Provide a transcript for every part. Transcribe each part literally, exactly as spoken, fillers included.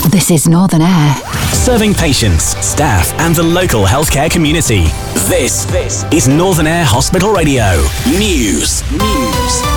This is Northern Air. Serving patients, staff and the local healthcare community. This, this is Northern Air Hospital Radio. News. News.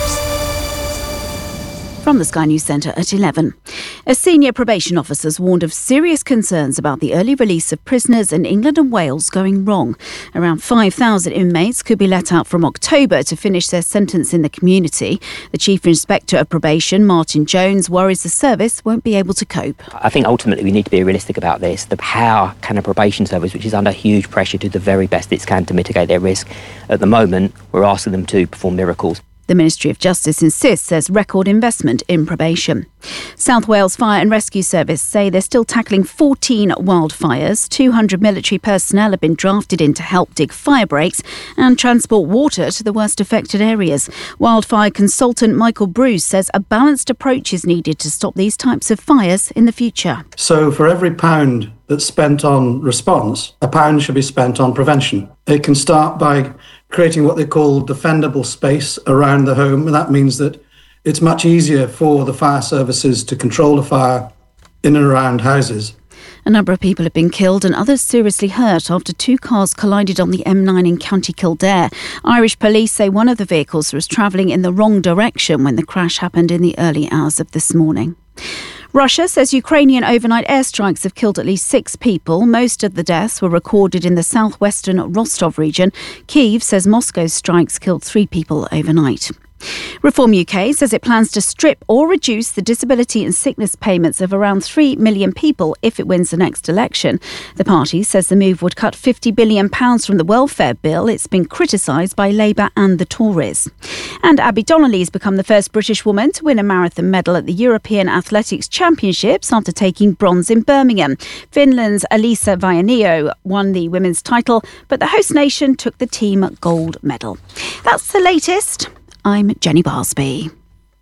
From the Sky News Centre at eleven. A senior probation officer has warned of serious concerns about the early release of prisoners in England and Wales going wrong. Around five thousand inmates could be let out from October to finish their sentence in the community. The Chief Inspector of Probation, Martin Jones, worries the service won't be able to cope. I think ultimately we need to be realistic about this. The how can a probation service, which is under huge pressure, do the very best it can to mitigate their risk? At the moment, we're asking them to perform miracles. The Ministry of Justice insists there's record investment in probation. South Wales Fire and Rescue Service say they're still tackling fourteen wildfires. two hundred military personnel have been drafted in to help dig fire breaks and transport water to the worst affected areas. Wildfire consultant Michael Bruce says a balanced approach is needed to stop these types of fires in the future. So for every pound that's spent on response, a pound should be spent on prevention. It can start by creating what they call defendable space around the home, and that means that it's much easier for the fire services to control a fire in and around houses. A number of people have been killed and others seriously hurt after two cars collided on the M nine in County Kildare. Irish police say one of the vehicles was travelling in the wrong direction when the crash happened in the early hours of this morning. Russia says Ukrainian overnight airstrikes have killed at least six people. Most of the deaths were recorded in the southwestern Rostov region. Kyiv says Moscow's strikes killed three people overnight. Reform U K says it plans to strip or reduce the disability and sickness payments of around three million people if it wins the next election. The party says the move would cut fifty billion pounds from the welfare bill. It's been criticised by Labour and the Tories. And Abby Donnelly has become the first British woman to win a marathon medal at the European Athletics Championships after taking bronze in Birmingham. Finland's Elisa Vainio won the women's title, but the host nation took the team gold medal. That's the latest. I'm Jenny Barsby.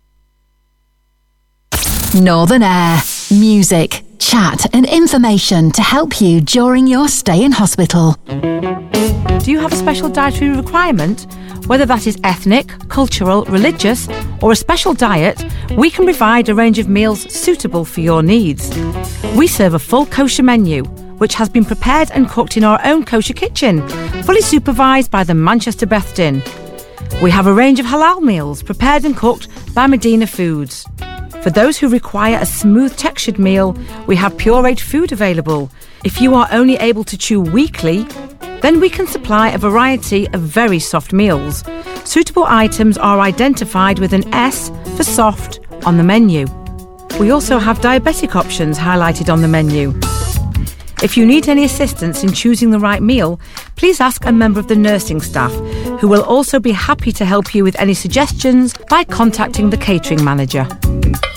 Northern Air. Music, chat and information to help you during your stay in hospital. Do you have a special dietary requirement? Whether that is ethnic, cultural, religious or a special diet, we can provide a range of meals suitable for your needs. We serve a full kosher menu, which has been prepared and cooked in our own kosher kitchen, fully supervised by the Manchester Beth Din. We have a range of halal meals prepared and cooked by Medina Foods. For those who require a smooth textured meal, we have pureed food available. If you are only able to chew weekly, then we can supply a variety of very soft meals. Suitable items are identified with an S for soft on the menu. We also have diabetic options highlighted on the menu. If you need any assistance in choosing the right meal, please ask a member of the nursing staff, who will also be happy to help you with any suggestions by contacting the catering manager.